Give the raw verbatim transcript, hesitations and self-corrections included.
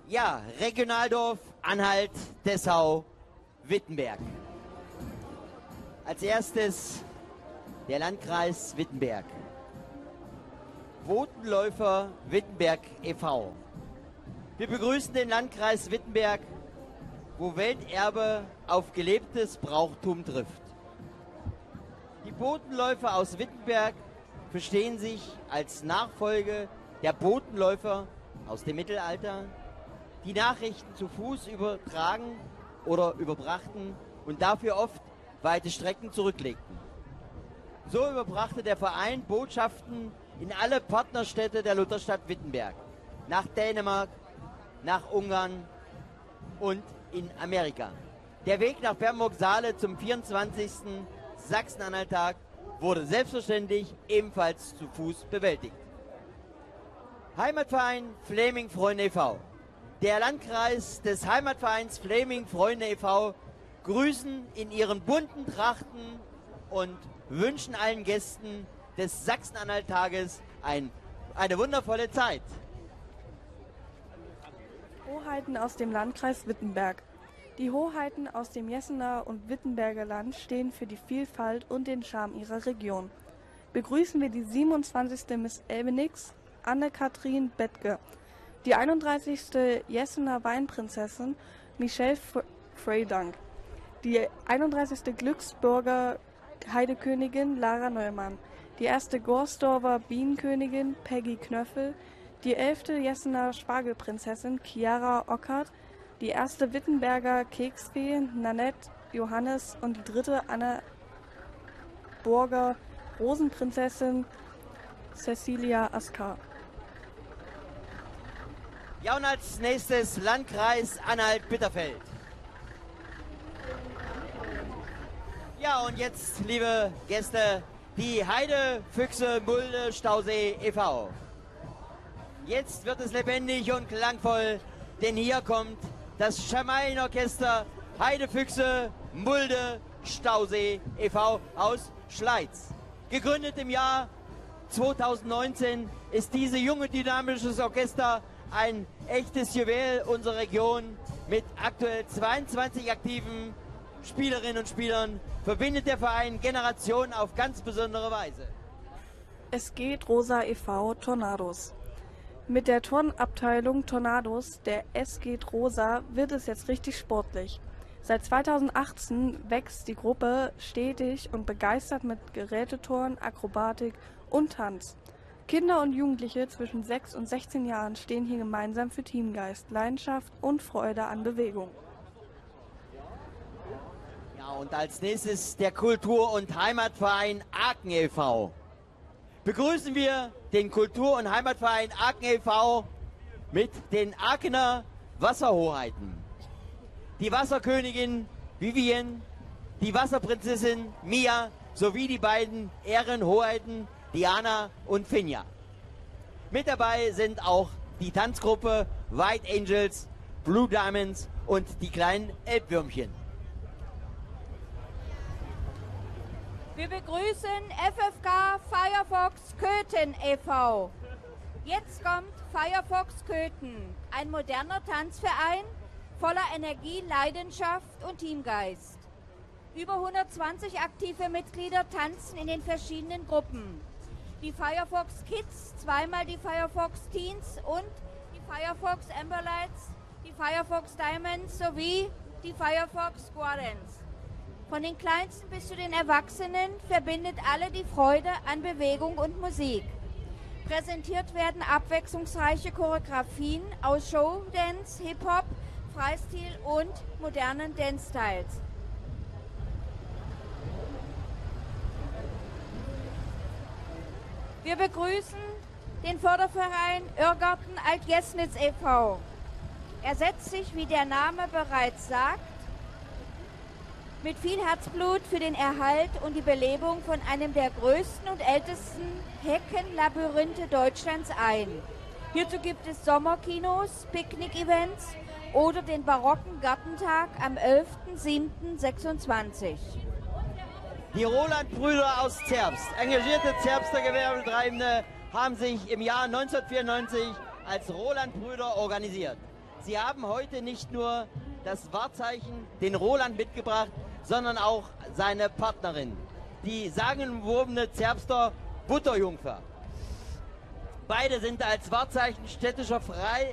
Ja, Regionaldorf, Anhalt, Dessau, Wittenberg. Als erstes der Landkreis Wittenberg. Botenläufer Wittenberg e V Wir begrüßen den Landkreis Wittenberg, wo Welterbe auf gelebtes Brauchtum trifft. Die Botenläufer aus Wittenberg verstehen sich als Nachfolge der Botenläufer aus dem Mittelalter, die Nachrichten zu Fuß übertragen oder überbrachten und dafür oft weite Strecken zurücklegten. So überbrachte der Verein Botschaften in alle Partnerstädte der Lutherstadt Wittenberg, nach Dänemark, nach Ungarn und in Amerika. Der Weg nach Bernburg-Saale zum vierundzwanzigsten Sachsen-Anhalt-Tag wurde selbstverständlich ebenfalls zu Fuß bewältigt. Heimatverein Fläming-Freunde e V Der Landkreis des Heimatvereins Fläming-Freunde e V grüßen in ihren bunten Trachten und wünschen allen Gästen des Sachsen-Anhalt-Tages ein, eine wundervolle Zeit. Hoheiten aus dem Landkreis Wittenberg. Die Hoheiten aus dem Jessener und Wittenberger Land stehen für die Vielfalt und den Charme ihrer Region. Begrüßen wir die siebenundzwanzigste Miss Elbenix, Anne-Kathrin Bettke, die einunddreißigste Jessener Weinprinzessin Michelle Freydank, die einunddreißigste Glücksburger Heidekönigin Lara Neumann, die erste Gorsdorfer Bienenkönigin Peggy Knöffel, die elfte Jessener Spargelprinzessin Chiara Ockert, die erste Wittenberger Keksfee Nanette Johannes und die dritte Anna Burger Rosenprinzessin Cecilia Askar. Ja, und als nächstes Landkreis Anhalt-Bitterfeld. Ja, und jetzt, liebe Gäste, die Heidefüchse Mulde Stausee e V Jetzt wird es lebendig und klangvoll, denn hier kommt das Schamainorchester Heidefüchse Mulde Stausee e V aus Schleiz. Gegründet im Jahr zweitausendneunzehn ist dieses junge dynamisches Orchester ein echtes Juwel unserer Region. Mit aktuell zweiundzwanzig aktiven Spielerinnen und Spielern verbindet der Verein Generationen auf ganz besondere Weise. Es geht Rosa e V Tornados. Mit der Turnabteilung Tornados, der Es geht Rosa, wird es jetzt richtig sportlich. Seit zweitausendachtzehn wächst die Gruppe stetig und begeistert mit Geräteturnen, Akrobatik und Tanz. Kinder und Jugendliche zwischen sechs und sechzehn Jahren stehen hier gemeinsam für Teamgeist, Leidenschaft und Freude an Bewegung. Ja, und als nächstes der Kultur- und Heimatverein Aachen e V Begrüßen wir den Kultur- und Heimatverein Aachen e V mit den Aachener Wasserhoheiten. Die Wasserkönigin Vivienne, die Wasserprinzessin Mia sowie die beiden Ehrenhoheiten Diana und Finja. Mit dabei sind auch die Tanzgruppe White Angels, Blue Diamonds und die kleinen Elbwürmchen. Wir begrüßen F F K Firefox Köthen e V Jetzt kommt Firefox Köthen, ein moderner Tanzverein voller Energie, Leidenschaft und Teamgeist. Über hundertzwanzig aktive Mitglieder tanzen in den verschiedenen Gruppen. Die Firefox Kids, zweimal die Firefox Teens und die Firefox Amberlights, die Firefox Diamonds sowie die Firefox Squadrons. Von den Kleinsten bis zu den Erwachsenen verbindet alle die Freude an Bewegung und Musik. Präsentiert werden abwechslungsreiche Choreografien aus Showdance, Hip-Hop, Freistil und modernen Dance-Styles. Wir begrüßen den Förderverein Irrgarten Altjesnitz e V Er setzt sich, wie der Name bereits sagt, mit viel Herzblut für den Erhalt und die Belebung von einem der größten und ältesten Heckenlabyrinthe Deutschlands ein. Hierzu gibt es Sommerkinos, Picknick-Events oder den barocken Gartentag am elften siebten sechsundzwanzig. Die Roland-Brüder aus Zerbst, engagierte Zerbster Gewerbetreibende, haben sich im Jahr neunzehnhundertvierundneunzig als Roland-Brüder organisiert. Sie haben heute nicht nur das Wahrzeichen, den Roland mitgebracht, sondern auch seine Partnerin, die sagenumwobene Zerbster Butterjungfer. Beide sind als Wahrzeichen städtischer Frei